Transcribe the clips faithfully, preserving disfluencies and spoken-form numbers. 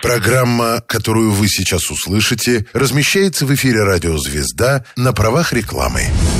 Программа, которую вы сейчас услышите, размещается в эфире «Радио Звезда» на правах рекламы.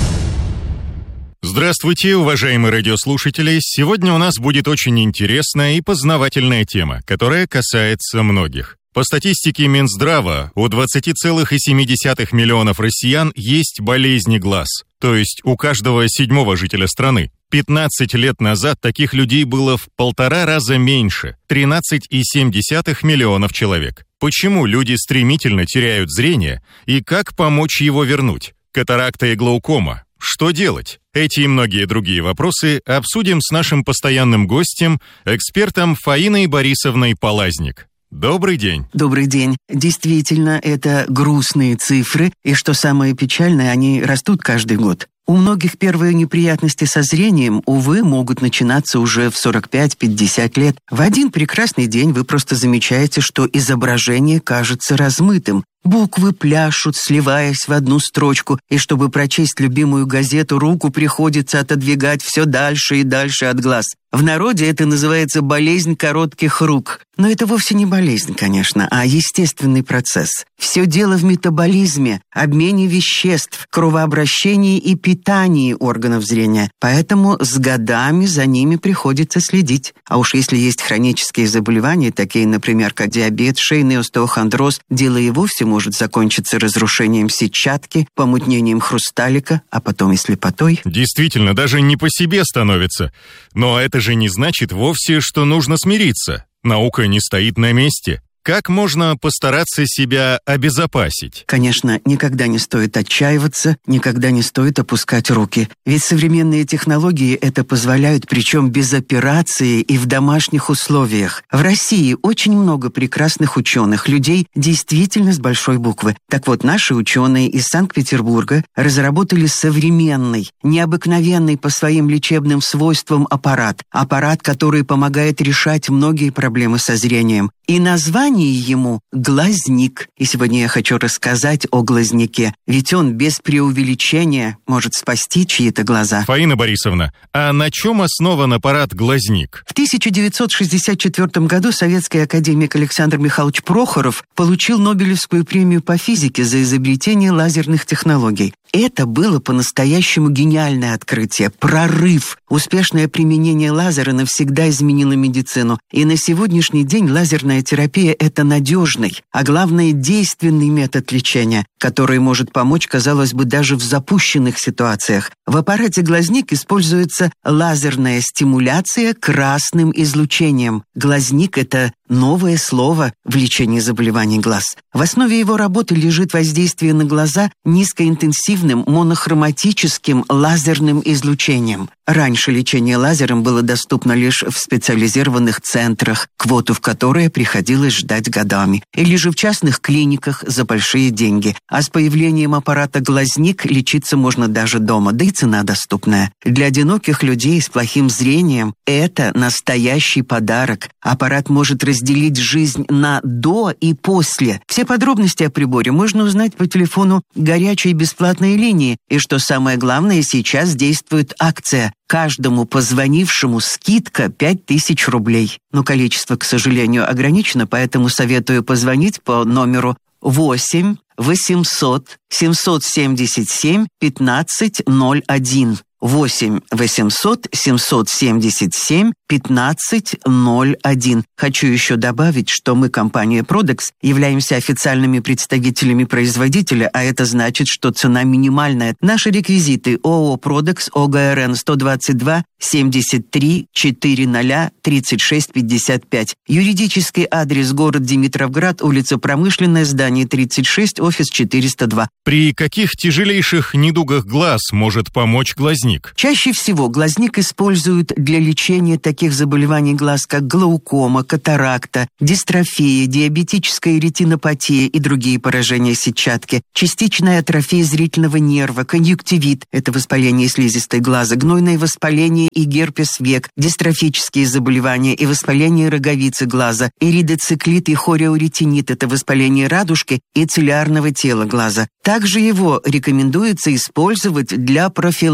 Здравствуйте, уважаемые радиослушатели! Сегодня у нас будет очень интересная и познавательная тема, которая касается многих. По статистике Минздрава, у двадцать целых семь десятых миллионов россиян есть болезни глаз, то есть у каждого седьмого жителя страны. пятнадцать лет назад таких людей было в полтора раза меньше – тринадцать целых семь десятых миллионов человек. Почему люди стремительно теряют зрение и как помочь его вернуть? Катаракта и глаукома. Что делать? Эти и многие другие вопросы обсудим с нашим постоянным гостем, экспертом Фаиной Борисовной Полазник. Добрый день. Добрый день. Действительно, это грустные цифры, и что самое печальное, они растут каждый год. У многих первые неприятности со зрением, увы, могут начинаться уже в сорок пять - пятьдесят лет. В один прекрасный день вы просто замечаете, что изображение кажется размытым. Буквы пляшут, сливаясь в одну строчку, и чтобы прочесть любимую газету, руку приходится отодвигать все дальше и дальше от глаз. В народе это называется болезнь коротких рук. Но это вовсе не болезнь, конечно, а естественный процесс. Все дело в метаболизме, обмене веществ, кровообращении и питании органов зрения. Поэтому с годами за ними приходится следить. А уж если есть хронические заболевания, такие, например, как диабет, шейный остеохондроз, дело и вовсе может закончиться разрушением сетчатки, помутнением хрусталика, а потом и слепотой. Действительно, даже не по себе становится. Но это же не значит вовсе, что нужно смириться. Наука не стоит на месте. Как можно постараться себя обезопасить? Конечно, никогда не стоит отчаиваться, никогда не стоит опускать руки. Ведь современные технологии это позволяют, причем без операции и в домашних условиях. В России очень много прекрасных ученых, людей действительно с большой буквы. Так вот, наши ученые из Санкт-Петербурга разработали современный, необыкновенный по своим лечебным свойствам аппарат. Аппарат, который помогает решать многие проблемы со зрением. И название ему глазник. И сегодня я хочу рассказать о глазнике, ведь он без преувеличения может спасти чьи-то глаза. Фаина Борисовна, а на чем основан аппарат глазник? В тысяча девятьсот шестьдесят четвёртом году советский академик Александр Михайлович Прохоров получил Нобелевскую премию по физике за изобретение лазерных технологий. Это было по-настоящему гениальное открытие, прорыв. Успешное применение лазера навсегда изменило медицину. И на сегодняшний день лазерная терапия – это надежный, а главное – действенный метод лечения, который может помочь, казалось бы, даже в запущенных ситуациях. В аппарате глазник используется лазерная стимуляция красным излучением. Глазник – это новое слово в лечении заболеваний глаз. В основе его работы лежит воздействие на глаза низкоинтенсивным монохроматическим лазерным излучением. Раньше лечение лазером было доступно лишь в специализированных центрах, квоту в которые приходилось ждать годами, или же в частных клиниках за большие деньги. А с появлением аппарата глазник лечиться можно даже дома, да и цена доступная. Для одиноких людей с плохим зрением это настоящий подарок. Аппарат может разделить жизнь на до и после. Все подробности о приборе можно узнать по телефону горячей бесплатной линии. И что самое главное, сейчас действует акция. Каждому позвонившему скидка пять тысяч рублей. Но количество, к сожалению, ограничено, поэтому советую позвонить по номеру восемь восемьсот семьсот семьдесят семь пятнадцать ноль один. восемь восемьсот семьсот семьдесят семь пятнадцать ноль один. Хочу еще добавить, что мы, компания Prodex, являемся официальными представителями производителя, а это значит, что цена минимальная. Наши реквизиты: ООО Prodex, ОГРН сто двадцать два семьдесят три четыреста тридцать шесть пятьдесят пять. Юридический адрес: город Димитровград, улица Промышленная, здание тридцать шесть, офис четыреста два. При каких тяжелейших недугах глаз может помочь глазник? Чаще всего глазник используют для лечения таких заболеваний глаз, как глаукома, катаракта, дистрофия, диабетическая ретинопатия и другие поражения сетчатки, частичная атрофия зрительного нерва, конъюнктивит – это воспаление слизистой глаза, гнойное воспаление и герпес век, дистрофические заболевания и воспаление роговицы глаза, иридоциклит и хореоретинит – это воспаление радужки и цилиарного тела глаза. Также его рекомендуется использовать для профилактики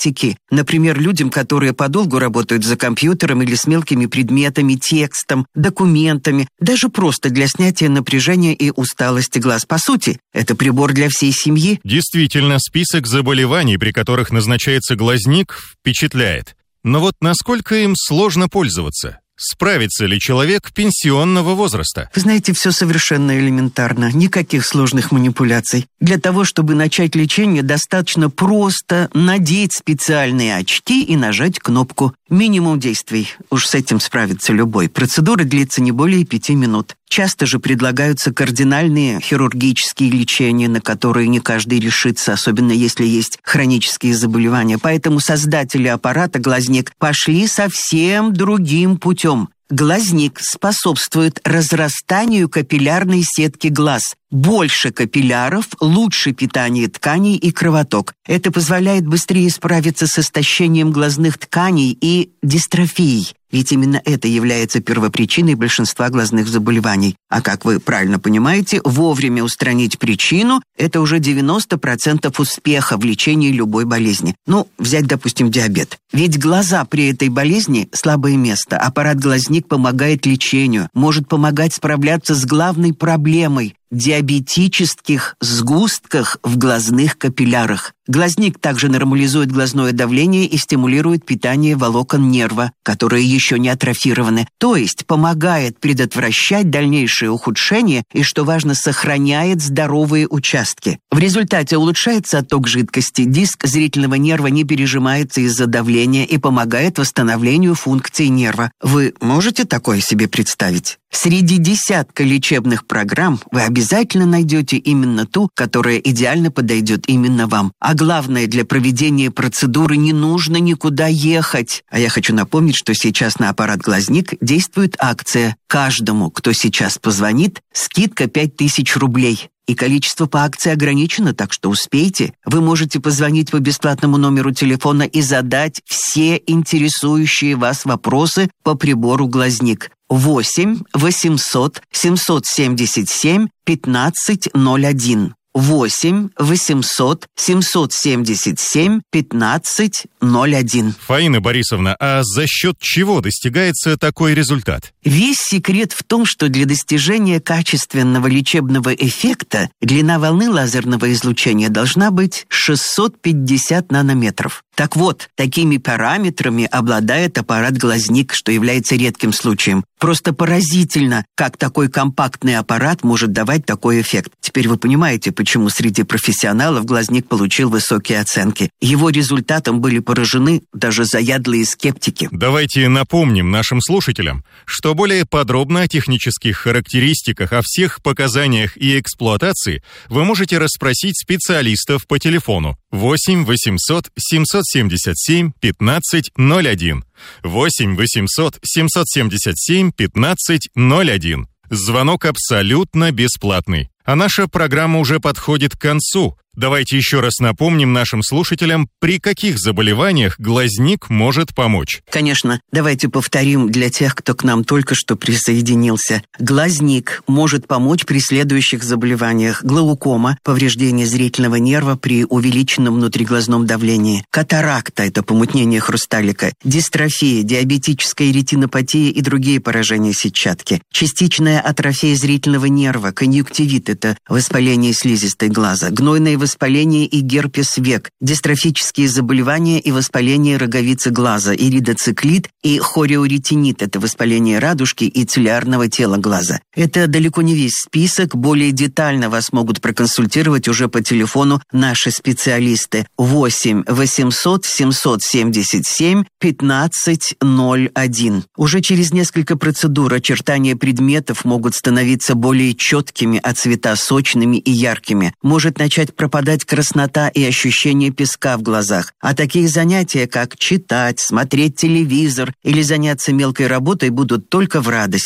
практики. Например, людям, которые подолгу работают за компьютером или с мелкими предметами, текстом, документами, даже просто для снятия напряжения и усталости глаз. По сути, это прибор для всей семьи. Действительно, список заболеваний, при которых назначается глазник, впечатляет. Но вот насколько им сложно пользоваться? Справится ли человек пенсионного возраста? Вы знаете, все совершенно элементарно. Никаких сложных манипуляций. Для того, чтобы начать лечение, достаточно просто надеть специальные очки и нажать кнопку. Минимум действий. Уж с этим справится любой. Процедура длится не более пяти минут. Часто же предлагаются кардинальные хирургические лечения, на которые не каждый решится, особенно если есть хронические заболевания. Поэтому создатели аппарата «Глазник» пошли совсем другим путем. Глазник способствует разрастанию капиллярной сетки глаз. Больше капилляров, лучше питание тканей и кровоток. Это позволяет быстрее справиться с истощением глазных тканей и дистрофией. Ведь именно это является первопричиной большинства глазных заболеваний. А как вы правильно понимаете, вовремя устранить причину – это уже девяносто процентов успеха в лечении любой болезни. Ну, взять, допустим, диабет. Ведь глаза при этой болезни – слабое место. Аппарат «Глазник» помогает лечению, может помогать справляться с главной проблемой – диабетических сгустках в глазных капиллярах. Глазник также нормализует глазное давление и стимулирует питание волокон нерва, которые еще не атрофированы, то есть помогает предотвращать дальнейшее ухудшение и, что важно, сохраняет здоровые участки. В результате улучшается отток жидкости, диск зрительного нерва не пережимается из-за давления и помогает восстановлению функций нерва. Вы можете такое себе представить? Среди десятка лечебных программ вы обязательно найдете именно ту, которая идеально подойдет именно вам. А главное, для проведения процедуры не нужно никуда ехать. А я хочу напомнить, что сейчас на аппарат «Глазник» действует акция. Каждому, кто сейчас позвонит, скидка пять тысяч рублей. И количество по акции ограничено, так что успейте. Вы можете позвонить по бесплатному номеру телефона и задать все интересующие вас вопросы по прибору «Глазник». восемь восемьсот семьсот семьдесят семь пятнадцать ноль один. восемь восемьсот семьсот семьдесят семь пятнадцать ноль один. Фаина Борисовна, а за счет чего достигается такой результат? Весь секрет в том, что для достижения качественного лечебного эффекта длина волны лазерного излучения должна быть шестьсот пятьдесят нанометров. Так вот, такими параметрами обладает аппарат «Глазник», что является редким случаем. Просто поразительно, как такой компактный аппарат может давать такой эффект. Теперь вы понимаете, почему среди профессионалов «Глазник» получил высокие оценки. Его результатом были поражены даже заядлые скептики. Давайте напомним нашим слушателям, что более подробно о технических характеристиках, о всех показаниях и эксплуатации вы можете расспросить специалистов по телефону восемь восемьсот семьсот семьдесят семь пятнадцать ноль один. восемь восемьсот семьсот семьдесят семь пятнадцать ноль один. Звонок абсолютно бесплатный. А наша программа уже подходит к концу. Давайте еще раз напомним нашим слушателям, при каких заболеваниях «Глазник» может помочь. Конечно, давайте повторим для тех, кто к нам только что присоединился. «Глазник» может помочь при следующих заболеваниях: глаукома, повреждение зрительного нерва при увеличенном внутриглазном давлении, катаракта – это помутнение хрусталика, дистрофия, диабетическая ретинопатия и другие поражения сетчатки, частичная атрофия зрительного нерва, конъюнктивит – это воспаление слизистой глаза, гнойное воспаление и герпес век, дистрофические заболевания и воспаление роговицы глаза, иридоциклит и хореоретинит – это воспаление радужки и цилиарного тела глаза. Это далеко не весь список, более детально вас могут проконсультировать уже по телефону наши специалисты. восемь восемьсот семьсот семьдесят семь пятнадцать ноль один. Уже через несколько процедур очертания предметов могут становиться более четкими, а цвета сочными и яркими. Может начать пропадать краснота и ощущение песка в глазах. А такие занятия, как читать, смотреть телевизор или заняться мелкой работой, будут только в радость.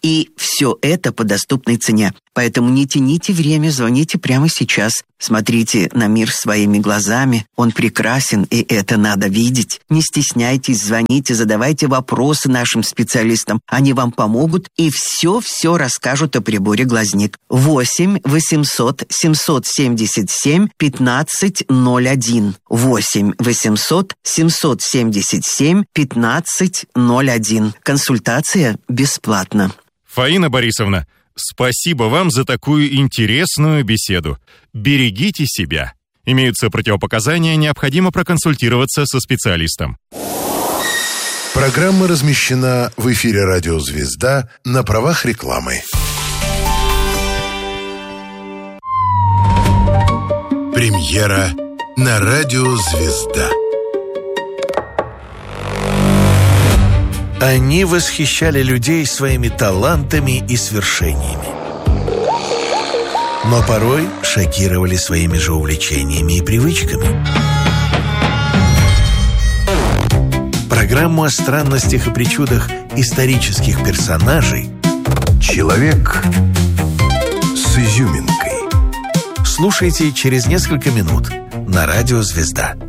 И все это по доступной цене. Поэтому не тяните время, звоните прямо сейчас. Смотрите на мир своими глазами. Он прекрасен, и это надо видеть. Не стесняйтесь, звоните, задавайте вопросы нашим специалистам. Они вам помогут и все-все расскажут о приборе «Глазник». восемь восемьсот семьсот семьдесят семь пятнадцать ноль один. восемь восемьсот семьсот семьдесят семь пятнадцать ноль один. Консультация бесплатна. Фаина Борисовна, спасибо вам за такую интересную беседу. Берегите себя. Имеются противопоказания, необходимо проконсультироваться со специалистом. Программа размещена в эфире «Радио Звезда» на правах рекламы. Премьера на «Радио Звезда». Они восхищали людей своими талантами и свершениями, но порой шокировали своими же увлечениями и привычками. Программу о странностях и причудах исторических персонажей «Человек с изюминкой». слушайте через несколько минут на «Радио Звезда».